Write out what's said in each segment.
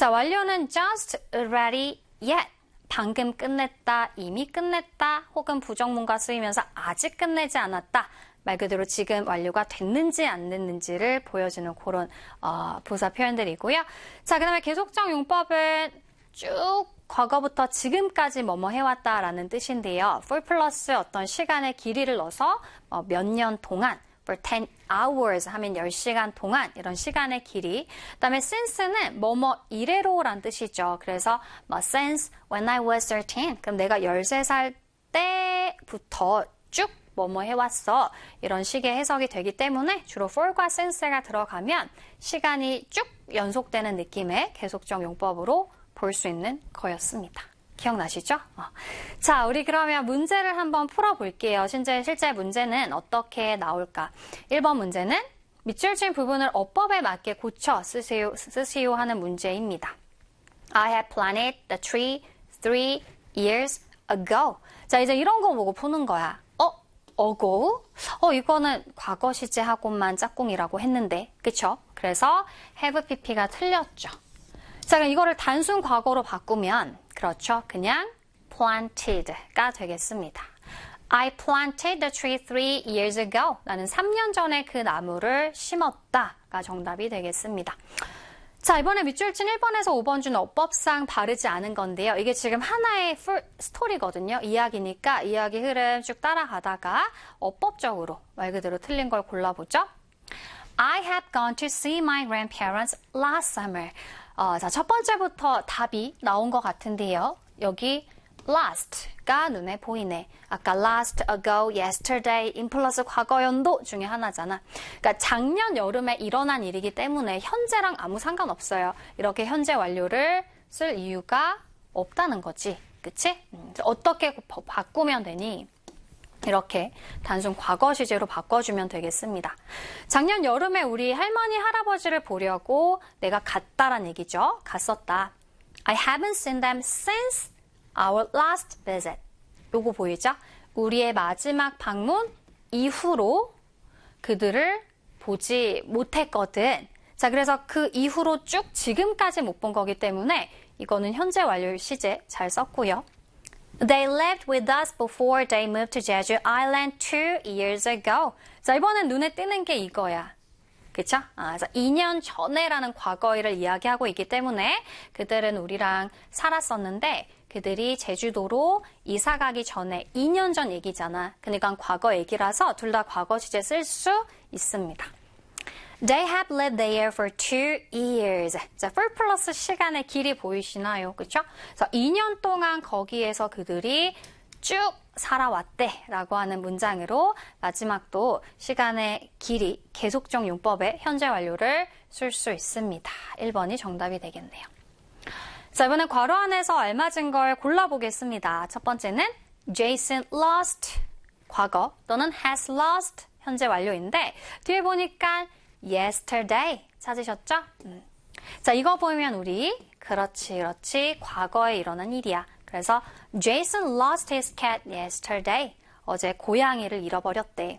자, 완료는 just ready yet. 방금 끝냈다, 이미 끝냈다, 혹은 부정문가 쓰이면서 아직 끝내지 않았다. 말 그대로 지금 완료가 됐는지 안 됐는지를 보여주는 그런 부사 표현들이고요. 자, 그 다음에 계속적 용법은 쭉 과거부터 지금까지 뭐뭐 해왔다라는 뜻인데요. for 플러스 어떤 시간의 길이를 넣어서 몇 년 동안 for 10 hours 하면 10시간 동안 이런 시간의 길이. 그다음에 since는 뭐뭐 이래로란 뜻이죠. 그래서 since when I was 13 그럼 내가 13살 때부터 쭉 뭐뭐 해왔어. 이런 식의 해석이 되기 때문에 주로 for과 since가 들어가면 시간이 쭉 연속되는 느낌의 계속적 용법으로 볼 수 있는 거였습니다. 기억나시죠? 자, 우리 그러면 문제를 한번 풀어볼게요. 실제 문제는 어떻게 나올까? 1번 문제는 밑줄 친 부분을 어법에 맞게 고쳐 쓰시오 하는 문제입니다. I have planted the tree 3 years ago. 자, 이제 이런 거 보고 푸는 거야. ago? 이거는 과거 시제하고만 짝꿍이라고 했는데, 그쵸? 그래서 have pp가 틀렸죠. 자, 그럼 이거를 단순 과거로 바꾸면 그렇죠. 그냥 planted가 되겠습니다. I planted the tree 3 years ago. 나는 3년 전에 그 나무를 심었다가 정답이 되겠습니다. 자, 이번에 밑줄 친 1번에서 5번 준 어법상 다르지 않은 건데요. 이게 지금 하나의 스토리거든요. 이야기니까 이야기 흐름 쭉 따라가다가 어법적으로 말 그대로 틀린 걸 골라보죠. I have gone to see my grandparents last summer. 자, 첫 번째부터 답이 나온 것 같은데요. 여기 last가 눈에 보이네. 아까 last, ago, yesterday, in 플러스 과거 연도 중에 하나잖아. 그러니까 작년 여름에 일어난 일이기 때문에 현재랑 아무 상관없어요. 이렇게 현재 완료를 쓸 이유가 없다는 거지. 그치? 어떻게 바꾸면 되니? 이렇게 단순 과거 시제로 바꿔주면 되겠습니다. 작년 여름에 우리 할머니, 할아버지를 보려고 내가 갔다란 얘기죠. 갔었다. I haven't seen them since our last visit. 요거 보이죠? 우리의 마지막 방문 이후로 그들을 보지 못했거든. 자, 그래서 그 이후로 쭉 지금까지 못 본 거기 때문에 이거는 현재 완료 시제 잘 썼고요. They lived with us before they moved to Jeju Island 2 years ago. 자, 이번엔 눈에 띄는 게 이거야. 그쵸? 그래서 2년 전에라는 과거를 이야기하고 있기 때문에 그들은 우리랑 살았었는데 그들이 제주도로 이사 가기 전에 2년 전 얘기잖아. 그러니까 과거 얘기라서 둘 다 과거 시제 쓸 수 있습니다. They have lived there for 2 years. 자, for 플러스 시간의 길이 보이시나요? 그쵸? 그래서 2년 동안 거기에서 그들이 쭉 살아왔대 라고 하는 문장으로 마지막도 시간의 길이 계속적 용법의 현재 완료를 쓸 수 있습니다. 1번이 정답이 되겠네요. 자, 이번엔 괄호 안에서 알맞은 걸 골라보겠습니다. 첫 번째는 Jason lost 과거 또는 has lost 현재 완료인데 뒤에 보니까 yesterday 찾으셨죠? 자, 이거 보면 우리 그렇지 과거에 일어난 일이야. 그래서 Jason lost his cat yesterday. 어제 고양이를 잃어버렸대.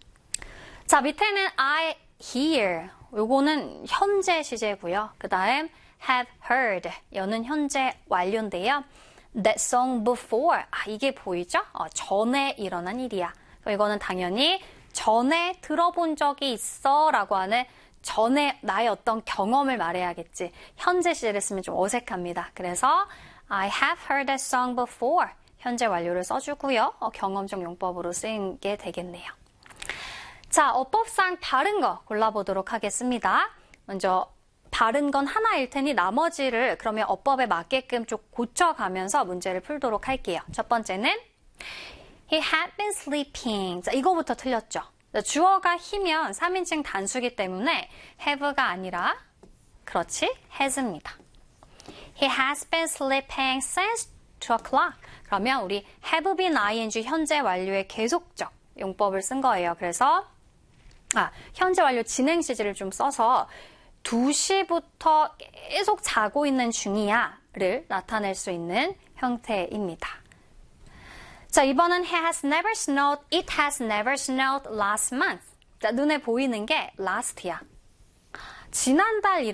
자, 밑에는 I hear. 요거는 현재 시제고요. 그 다음 have heard. 여는 현재 완료인데요. That song before. 이게 보이죠? 전에 일어난 일이야. 이거는 당연히 전에 들어본 적이 있어 라고 하는 전에 나의 어떤 경험을 말해야겠지. 현재 시제를 쓰면 좀 어색합니다. 그래서 I have heard that song before. 현재 완료를 써주고요. 경험적 용법으로 쓰이게 되겠네요. 자, 어법상 다른 거 골라보도록 하겠습니다. 먼저 다른 건 하나일 테니 나머지를 그러면 어법에 맞게끔 좀 고쳐가면서 문제를 풀도록 할게요. 첫 번째는 He had been sleeping. 자, 이거부터 틀렸죠. 주어가 he면 3인칭 단수기 때문에 have가 아니라 그렇지, has입니다. He has been sleeping since 2 o'clock. 그러면 우리 have been ing 현재 완료의 계속적 용법을 쓴 거예요. 그래서 현재 완료 진행 시제를 좀 써서 2시부터 계속 자고 있는 중이야를 나타낼 수 있는 형태입니다. 자, 이번은 it has never snowed last month. 자, 눈에 보이는 게 last야. 지난달